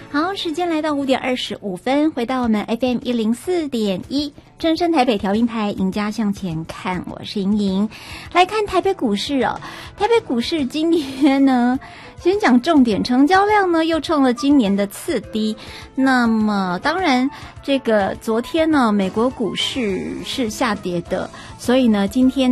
好，时间来到5:25，回到我们 FM104.1正声台北调音台，赢家向前看，我是莹莹。来看台北股市哦，台北股市今天呢，先讲重点，成交量呢又创了今年的次低。那么当然，这个昨天呢，美国股市是下跌的，所以呢，今天